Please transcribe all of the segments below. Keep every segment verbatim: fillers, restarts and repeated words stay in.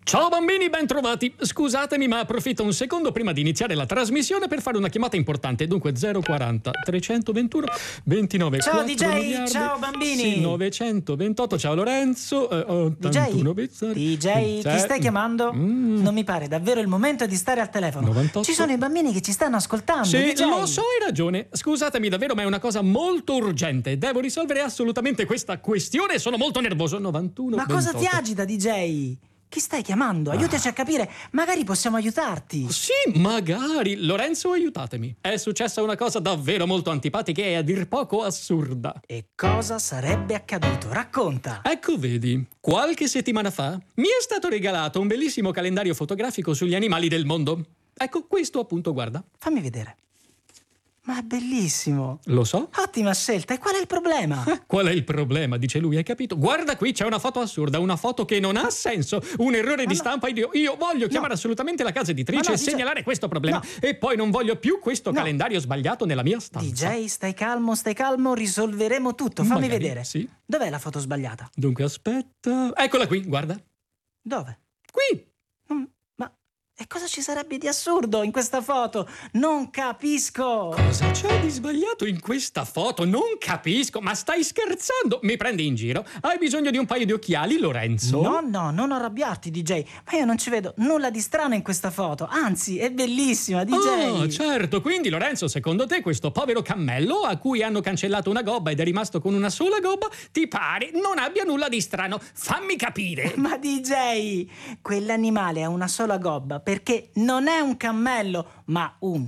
Ciao bambini, ben trovati. Scusatemi, ma approfitto un secondo prima di iniziare la trasmissione per fare una chiamata importante. Dunque zero quaranta trecentoventuno ventinove Ciao quattro D J, miliardi, ciao bambini. Sì, novecentoventotto. Ciao Lorenzo. eh, ottantuno Bizzarri. D J, chi stai chiamando? Mm. Non mi pare davvero il momento di stare al telefono. novantotto. Ci sono i bambini che ci stanno ascoltando. Sì, D J. lo so, hai ragione. Scusatemi davvero, ma è una cosa molto urgente. Devo risolvere assolutamente questa questione e sono molto nervoso. novantuno Ma cosa ventotto. ti agita, D J? Chi stai chiamando? Aiutaci a capire, magari possiamo aiutarti. Sì, magari. Lorenzo, aiutatemi. È successa una cosa davvero molto antipatica e a dir poco assurda. E cosa sarebbe accaduto? Racconta. Ecco, vedi, qualche settimana fa mi è stato regalato un bellissimo calendario fotografico sugli animali del mondo. Ecco, questo appunto, guarda. Fammi vedere. Ma è bellissimo. Lo so. Ottima scelta. E qual è il problema? Eh, qual è il problema? Dice lui, hai capito? Guarda qui, c'è una foto assurda, una foto che non ha senso, un errore Ma di no. stampa. Io, io voglio chiamare assolutamente la casa editrice Ma no, e D J. segnalare questo problema. No. E poi non voglio più questo No. calendario sbagliato nella mia stanza. D J, stai calmo, stai calmo, risolveremo tutto. Fammi Magari, vedere. sì. Dov'è la foto sbagliata? Dunque, aspetta. Eccola qui, guarda. Dove? Qui. Mm, Ma e cosa ci sarebbe di assurdo in questa foto? Non capisco. Cosa c'è di sbagliato in questa foto? Non capisco, ma stai scherzando? Mi prendi in giro? Hai bisogno di un paio di occhiali, Lorenzo? No, no, non arrabbiarti, D J. Ma io non ci vedo nulla di strano in questa foto. Anzi, è bellissima, D J. Oh, certo. Quindi, Lorenzo, secondo te questo povero cammello a cui hanno cancellato una gobba ed è rimasto con una sola gobba, ti pare non abbia nulla di strano? Fammi capire. Ma D J, quell'animale ha una sola gobba perché non è un cammello, ma un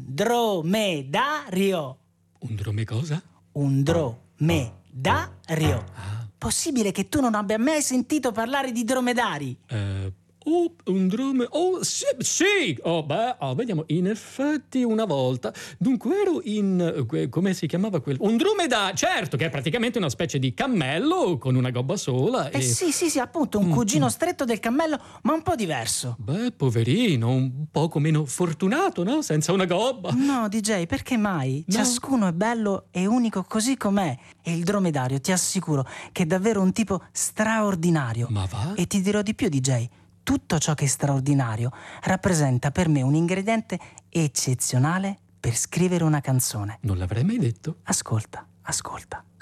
dromedario. Un drome cosa? Un dromedario. Ah, Possibile che tu non abbia mai sentito parlare di dromedari? eh... Oh, un drome... Oh, sì, sì! Oh, beh, oh, vediamo. In effetti una volta... Dunque ero in... eh, come si chiamava quello? Un dromedario, certo, che è praticamente una specie di cammello con una gobba sola Eh e... sì, sì, sì, appunto, un cugino stretto del cammello, ma un po' diverso. Beh, poverino, un poco meno fortunato, no? Senza una gobba. No, D J, perché mai? No. Ciascuno è bello e unico così com'è. E il dromedario, ti assicuro, che è davvero un tipo straordinario. Ma va? E ti dirò di più, D J. Tutto ciò che è straordinario rappresenta per me un ingrediente eccezionale per scrivere una canzone. Non l'avrei mai detto. Ascolta, ascolta.